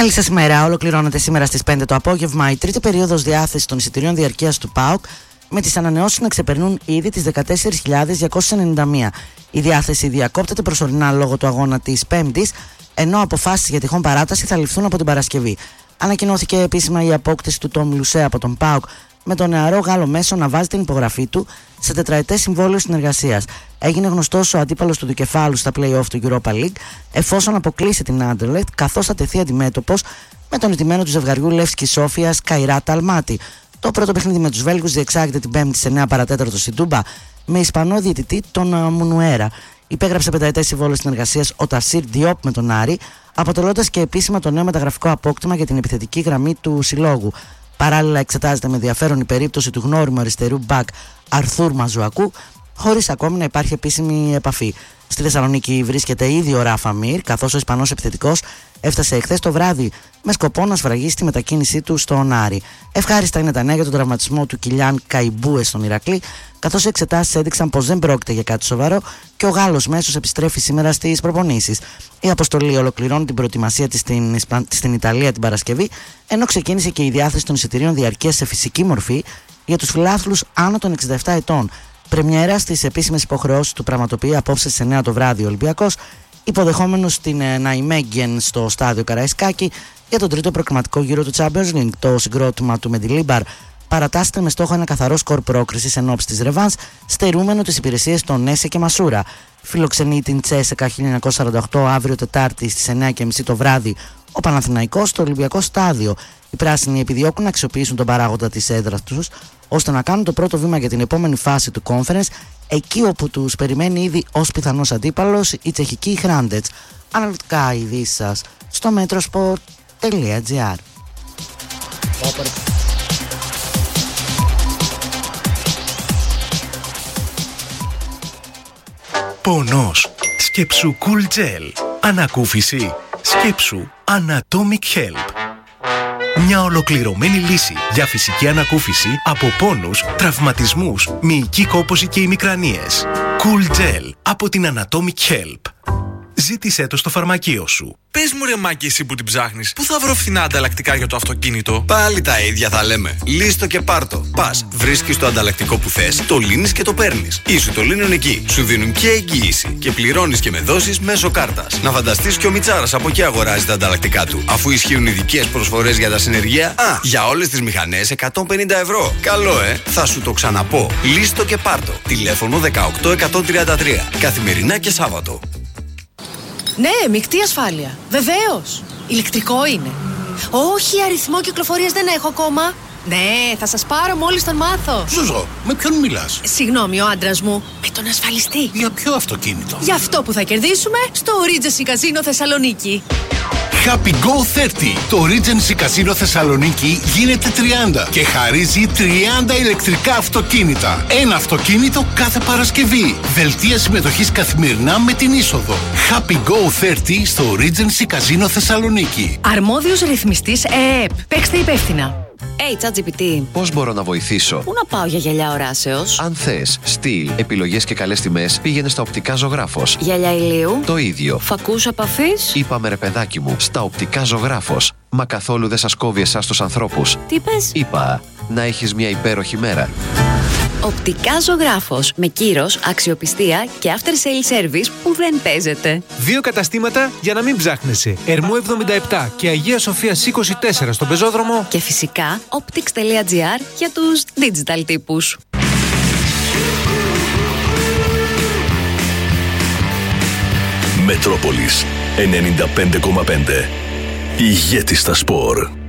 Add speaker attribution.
Speaker 1: Καλή σας ημέρα. Ολοκληρώνεται σήμερα στις 5 το απόγευμα η τρίτη περίοδος διάθεσης των εισιτηρίων διαρκείας του ΠΑΟΚ, με τις ανανεώσεις να ξεπερνούν ήδη τις 14.291. Η διάθεση διακόπτεται προσωρινά λόγω του αγώνα της Πέμπτης, ενώ αποφάσεις για τυχόν παράταση θα ληφθούν από την Παρασκευή. Ανακοινώθηκε επίσημα η απόκτηση του Τόμι Λουσέ από τον ΠΑΟΚ, με τον νεαρό Γάλλο μέσο να βάζει την υπογραφή του σε τετραετές συμβόλαιο συνεργασίας. Έγινε γνωστός ο αντίπαλος του δικεφάλου στα play-off του Europa League, εφόσον αποκλείσει την Anderlecht, καθώς θα τεθεί αντιμέτωπος με τον ηττημένο του ζευγαριού Λεύσκη Σόφιας Καϊράτ Αλμάτι. Το πρώτο παιχνίδι με τους Βέλγους διεξάγεται την Πέμπτη σε 9 παρατέταρτο στην Τούμπα, με Ισπανό διαιτητή τον Μουνουέρα. Υπέγραψε πενταετές συμβόλαιο συνεργασίας ο Ταφσίρ Διόπ με τον Άρη, αποτελώντας και επίσημα το νέο μεταγραφικό απόκτημα για την επιθετική γραμμή του συλλόγου. Παράλληλα, εξετάζεται με ενδιαφέρον η περίπτωση του γνώριμου αριστερού μπακ Αρθούρ Μαζουακού, χωρίς ακόμη να υπάρχει επίσημη επαφή. Στη Θεσσαλονίκη βρίσκεται ήδη ο Ράφα Μίρ, καθώς ο Ισπανός επιθετικός έφτασε εχθές το βράδυ με σκοπό να σφραγίσει τη μετακίνησή του στον Άρη. Ευχάριστα είναι τα νέα για τον τραυματισμό του Κιλιάν Καϊμπούε στον Ηρακλή, καθώς οι εξετάσεις έδειξαν πως δεν πρόκειται για κάτι σοβαρό και ο Γάλλος μέσος επιστρέφει σήμερα στις προπονήσεις. Η αποστολή ολοκληρώνει την προετοιμασία της στην Ιταλία την Παρασκευή, ενώ ξεκίνησε και η διάθεση των εισιτηρίων διαρκείας σε φυσική μορφή για τους φιλάθλους άνω των 67 ετών. Πρεμιέρα στις επίσημες υποχρεώσεις του πραγματοποιεί απόψε στις 9 το βράδυ ο Ολυμπιακός, υποδεχόμενος την Ναϊμέγγεν στο στάδιο Καραϊσκάκη για τον τρίτο προκριματικό γύρο του Champions League. Το συγκρότημα του Μεντιλίμπαρ παρατάσσεται με στόχο ένα καθαρό σκορ πρόκρισης εν ώψη της ρεβάνς, στερούμενο τις υπηρεσίες των Νέσε και Μασούρα. Φιλοξενεί την Τσέσεκα 1948 αύριο Τετάρτη στις 9:30 το βράδυ ο Παναθηναϊκός στο Ολυμπιακό Στάδιο. Οι πράσινοι επιδιώκουν να αξιοποιήσουν τον παράγοντα της έδρας τους, ώστε να κάνουν το πρώτο βήμα για την επόμενη φάση του Conference, εκεί όπου τους περιμένει ήδη ως πιθανός αντίπαλος η τσεχική Hrandec. Αναλυτικά ειδήσεις σας στο metrosport.gr.
Speaker 2: Πονός. Σκέψου Cool Gel. Ανακούφιση. Σκέψου Anatomic Help. Μια ολοκληρωμένη λύση για φυσική ανακούφιση από πόνους, τραυματισμούς, μυϊκή κόπωση και ημικρανίες. Cool Gel από την Anatomic Help. Ζήτησέ το στο φαρμακείο σου.
Speaker 3: Πες μου ρε Μάκη, εσύ που την ψάχνεις, πού θα βρω φθηνά ανταλλακτικά για το αυτοκίνητο?
Speaker 4: Πάλι τα ίδια θα λέμε. Λύστο και πάρτο. Πας, βρίσκεις το ανταλλακτικό που θες, το λύνεις και το παίρνεις. Ή σου το λύνουν εκεί. Σου δίνουν και εγγύηση. Και πληρώνεις και με δόσεις μέσω κάρτας. Να φανταστείς και ο Μιτσάρας από εκεί αγοράζει τα ανταλλακτικά του. Αφού ισχύουν ειδικές προσφορές για τα συνεργεία. Για όλες τις μηχανές 150 ευρώ. Καλό, θα σου το ξαναπώ. Λύστο και πάρτο. Τηλέφωνο 18133. Καθημερινά και Σάββατο.
Speaker 5: Ναι, μεικτή ασφάλεια. Βεβαίως. Ηλεκτρικό είναι. Όχι, αριθμό κυκλοφορίας δεν έχω ακόμα. Ναι, θα σας πάρω μόλις τον μάθω.
Speaker 6: Ζουζό, με ποιον μιλάς?
Speaker 5: Συγγνώμη, ο άντρας μου. Με τον ασφαλιστή.
Speaker 6: Για ποιο αυτοκίνητο?
Speaker 5: Για αυτό που θα κερδίσουμε στο Regency Casino Θεσσαλονίκη.
Speaker 6: Happy Go 30. Το Regency Casino Θεσσαλονίκη γίνεται 30 και χαρίζει 30 ηλεκτρικά αυτοκίνητα. Ένα αυτοκίνητο κάθε Παρασκευή. Δελτία συμμετοχής καθημερινά με την είσοδο. Happy Go 30 στο Regency Casino Θεσσαλονίκη.
Speaker 5: Αρμόδιος ρυθμιστής ΕΕΠ. Παίξτε υπεύθυνα. ChatGPT.
Speaker 7: Πώς μπορώ να βοηθήσω?
Speaker 5: Πού να πάω για γυαλιά οράσεως?
Speaker 7: Αν θες στυλ, επιλογές και καλές τιμές, πήγαινε στα Οπτικά Ζωγράφος.
Speaker 5: Γυαλιά ηλίου.
Speaker 7: Το ίδιο.
Speaker 5: Φακούς επαφής.
Speaker 7: Είπαμε ρε παιδάκι μου, στα Οπτικά Ζωγράφος. Μα καθόλου δεν σας κόβει εσάς τους ανθρώπους.
Speaker 5: Τι πες?
Speaker 7: Είπα, να έχεις μια υπέροχη μέρα.
Speaker 5: Οπτικά Ζωγράφος. Με κύρος, αξιοπιστία και after sale service που δεν παίζεται.
Speaker 8: 2 καταστήματα για να μην ψάχνεσαι. Ερμού 77 και Αγία Σοφίας 24 στον πεζόδρομο.
Speaker 5: Και φυσικά optics.gr για τους digital τύπους.
Speaker 2: Μετρόπολης 95,5. Ηγέτη στα σπορ.